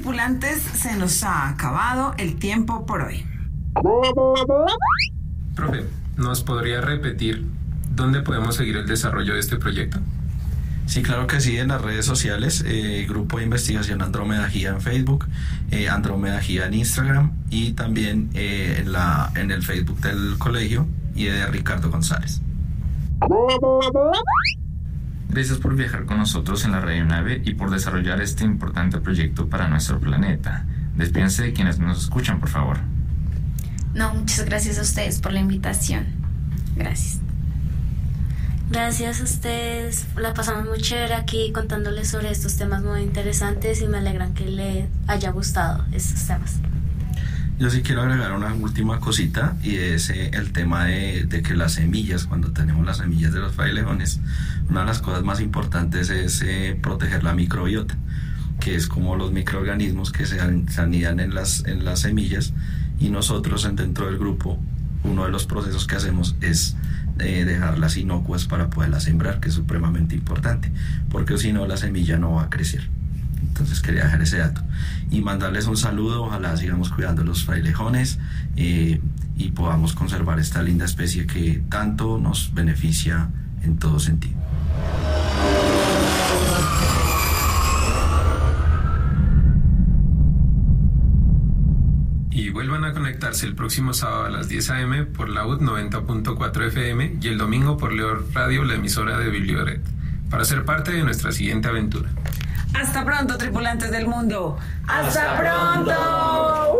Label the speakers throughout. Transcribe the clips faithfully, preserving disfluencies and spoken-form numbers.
Speaker 1: tripulantes, se nos ha acabado el tiempo por hoy.
Speaker 2: Profe, ¿nos podría repetir dónde podemos seguir el desarrollo de este proyecto?
Speaker 3: Sí, claro que sí, en las redes sociales, eh, Grupo de Investigación Andrómeda G I A en Facebook, eh, Andrómeda G I A en Instagram y también eh, en, la, en el Facebook del colegio y de Ricardo González.
Speaker 4: Gracias por viajar con nosotros en la radionave y por desarrollar este importante proyecto para nuestro planeta. Despídense de quienes nos escuchan, por favor.
Speaker 5: No, muchas gracias a ustedes por la invitación. Gracias.
Speaker 6: Gracias a ustedes, la pasamos muy chévere aquí contándoles sobre estos temas muy interesantes y me alegran que les haya gustado estos temas.
Speaker 3: Yo sí quiero agregar una última cosita y es eh, el tema de, de que las semillas, cuando tenemos las semillas de los frailejones, una de las cosas más importantes es eh, proteger la microbiota, que es como los microorganismos que se, an, se anidan en las, en las semillas, y nosotros dentro del grupo, uno de los procesos que hacemos es de dejarlas inocuas para poderlas sembrar, que es supremamente importante, porque si no la semilla no va a crecer. Entonces quería dejar ese dato y mandarles un saludo. Ojalá sigamos cuidando los frailejones eh, y podamos conservar esta linda especie que tanto nos beneficia en todo sentido.
Speaker 2: Y vuelvan a conectarse el próximo sábado a las diez a eme por la U D noventa punto cuatro efe eme y el domingo por Leor Radio, la emisora de Biblioret, para ser parte de nuestra siguiente aventura.
Speaker 1: Hasta pronto, tripulantes del mundo. ¡Hasta, ¡Hasta pronto! pronto!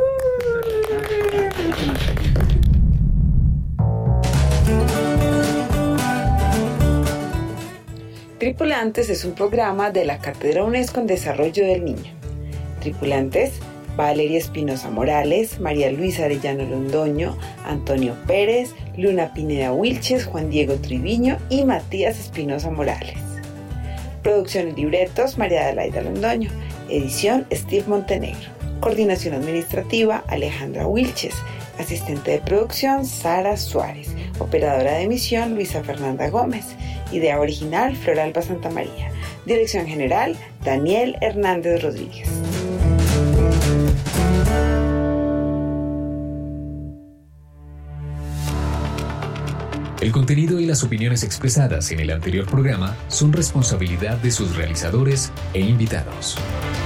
Speaker 1: Tripulantes es un programa de la Cátedra UNESCO en Desarrollo del Niño. Tripulantes: Valeria Espinosa Morales, María Luisa Arellano Londoño, Antonio Pérez, Luna Pineda Wilches, Juan Diego Triviño y Matías Espinosa Morales. Producción y libretos: María Adelaida Londoño. Edición: Steve Montenegro. Coordinación administrativa: Alejandra Wilches. Asistente de producción: Sara Suárez. Operadora de emisión: Luisa Fernanda Gómez. Idea original: Floralba Santamaría. Dirección general: Daniel Hernández Rodríguez.
Speaker 7: El contenido y las opiniones expresadas en el anterior programa son responsabilidad de sus realizadores e invitados.